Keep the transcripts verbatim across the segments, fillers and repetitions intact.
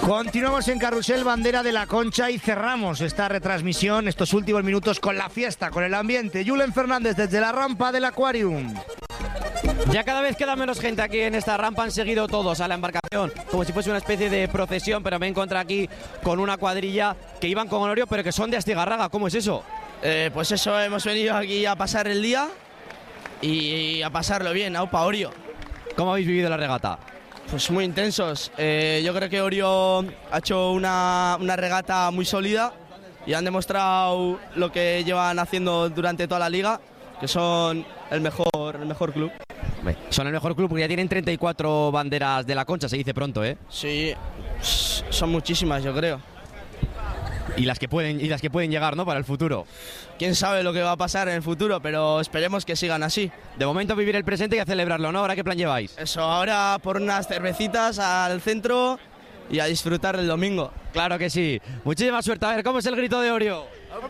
Continuamos en Carrusel, bandera de la Concha, y cerramos esta retransmisión, estos últimos minutos, con la fiesta, con el ambiente. Julen Fernández desde la rampa del Aquarium. Ya cada vez queda menos gente aquí en esta rampa, han seguido todos a la embarcación, como si fuese una especie de procesión, pero me encontré aquí con una cuadrilla que iban con Orio, pero que son de Astigarraga. ¿Cómo es eso? Eh, pues eso, hemos venido aquí a pasar el día y a pasarlo bien, aupa Orio. ¿Cómo habéis vivido la regata? Pues muy intensos. Eh, yo creo que Orio ha hecho una, una regata muy sólida y han demostrado lo que llevan haciendo durante toda la liga, que son el mejor, el mejor club. Son el mejor club porque ya tienen treinta y cuatro banderas de la Concha, se dice pronto, ¿eh? Sí, son muchísimas, yo creo. Y las que pueden, y las que pueden llegar, ¿no?, para el futuro. Quién sabe lo que va a pasar en el futuro, pero esperemos que sigan así. De momento vivir el presente y a celebrarlo, ¿no? ¿Ahora qué plan lleváis? Eso, ahora por unas cervecitas al centro y a disfrutar del domingo. Claro que sí. Muchísima suerte. A ver, ¿cómo es el grito de Orio?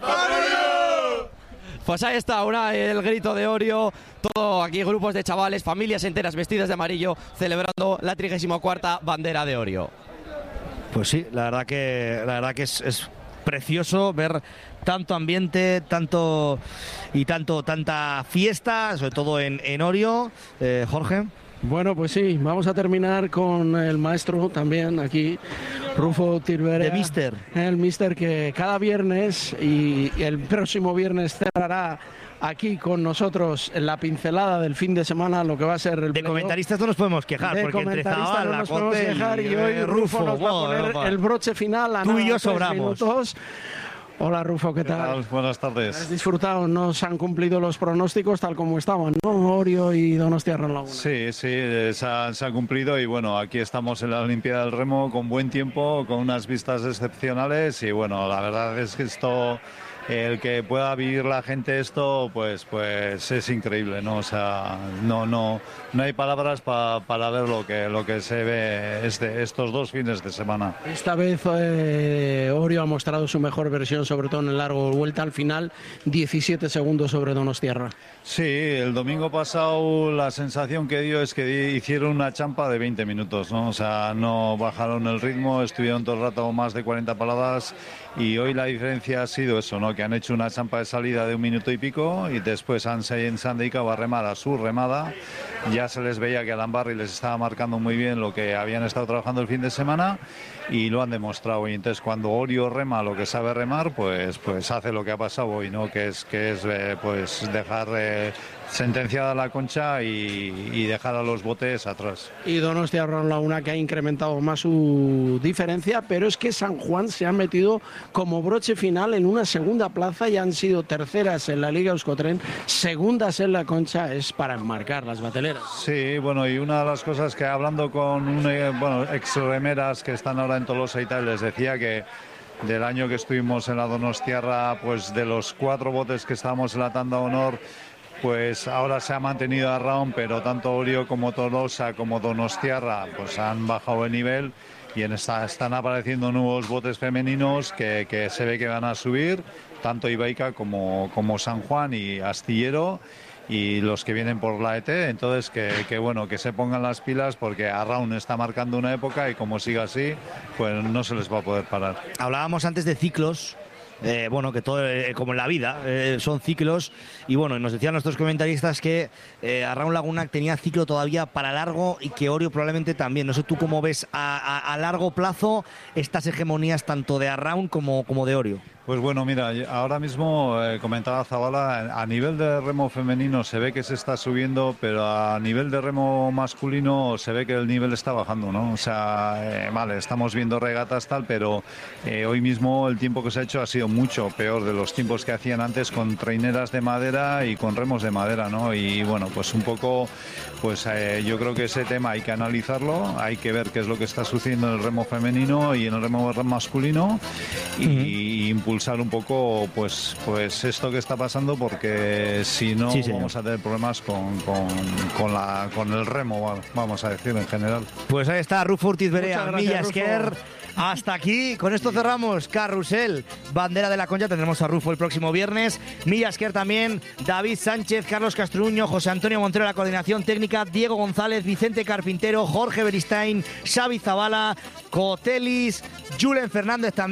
¡Orio! Pues ahí está, una, el grito de Orio. Todo aquí, grupos de chavales, familias enteras vestidas de amarillo, celebrando la trigésima cuarta bandera de Orio. Pues sí, la verdad que, la verdad que es... es... precioso ver tanto ambiente, tanto y tanto tanta fiesta, sobre todo en, en Orio. Eh, Jorge. Bueno, pues sí, vamos a terminar con el maestro también aquí, Rufo Tirberea. De Mister. El Mister que cada viernes y el próximo viernes cerrará aquí con nosotros en la pincelada del fin de semana, lo que va a ser el de comentaristas no nos podemos quejar, de porque entre comentaristas no nos podemos quejar, y, y hoy Rufo, Rufo nos va a poner bueno, el broche final a tú y yo sobramos. Minutos. Hola Rufo, ¿qué tal? ¿Qué tal? Buenas tardes. ¿Has disfrutado? ¿No se han cumplido los pronósticos tal como estaban, no? Orio y Donostiarra Laguna. Sí, sí, se ha, se ha cumplido y bueno, aquí estamos en la Olimpiada del Remo con buen tiempo, con unas vistas excepcionales y bueno, la verdad es que esto... el que pueda vivir la gente esto, pues, pues es increíble, ¿no? O sea, no, no, no hay palabras pa, para ver lo que, lo que se ve este, estos dos fines de semana. Esta vez eh, Orio ha mostrado su mejor versión, sobre todo en el largo vuelta, al final diecisiete segundos sobre Donostiarra. Sí, el domingo pasado la sensación que dio es que hicieron una champa de veinte minutos, ¿no? O sea, no bajaron el ritmo, estuvieron todo el rato más de cuarenta paradas y hoy la diferencia ha sido eso, ¿no? Que han hecho una champa de salida de un minuto y pico y después han, se han dedicado a remar a su remada. Ya se les veía que Alan Barry les estaba marcando muy bien lo que habían estado trabajando el fin de semana y lo han demostrado. Y entonces cuando Orio rema lo que sabe remar, pues, pues hace lo que ha pasado hoy, ¿no? Que es, que es eh, pues dejar eh, sentenciada la Concha y, y dejar a los botes atrás. Y Donostiarra Laguna, que ha incrementado más su diferencia, pero es que San Juan se ha metido como broche final en una segunda plaza y han sido terceras en la Liga Euskotren, segundas en la Concha. Es para enmarcar las bateleras. Sí, bueno, y una de las cosas que hablando con un, bueno, ex remeras que están ahora en Tolosa y tal, les decía que del año que estuvimos en la Donostiarra, pues de los cuatro botes que estábamos en la tanda honor, pues ahora se ha mantenido a round, pero tanto Orio como Tolosa como Donostiarra pues han bajado de nivel y en esta, están apareciendo nuevos botes femeninos que, que se ve que van a subir, tanto Ibaica como, como San Juan y Astillero y los que vienen por la E T, entonces que, que bueno, que se pongan las pilas porque Arraun está marcando una época y como siga así, pues no se les va a poder parar. Hablábamos antes de ciclos. Eh, bueno, que todo, eh, como en la vida, eh, son ciclos y bueno, nos decían nuestros comentaristas que eh, Arraun Laguna tenía ciclo todavía para largo y que Orio probablemente también. No sé tú cómo ves a, a, a largo plazo estas hegemonías tanto de Arraun como, como de Orio. Pues bueno, mira, ahora mismo eh, comentaba Zabala, a nivel de remo femenino se ve que se está subiendo, pero a nivel de remo masculino se ve que el nivel está bajando, ¿no? O sea, eh, vale, estamos viendo regatas tal, pero eh, hoy mismo el tiempo que se ha hecho ha sido mucho peor de los tiempos que hacían antes con traineras de madera y con remos de madera, ¿no? Y bueno, pues un poco, pues eh, yo creo que ese tema hay que analizarlo, hay que ver qué es lo que está sucediendo en el remo femenino y en el remo masculino y, uh-huh. y impulsar un poco pues pues esto que está pasando porque si no sí, vamos a tener problemas con, con, con, la, con el remo, vamos a decir en general. Pues ahí está Rufo Urtiz Berea, Milla Esquer. Hasta aquí, con esto cerramos Carrusel, bandera de la Concha, tendremos a Rufo el próximo viernes, Milla Esquer también, David Sánchez, Carlos Castruño, José Antonio Montero la coordinación técnica, Diego González, Vicente Carpintero, Jorge Beristain, Xavi Zabala, Cotelis, Julen Fernández también.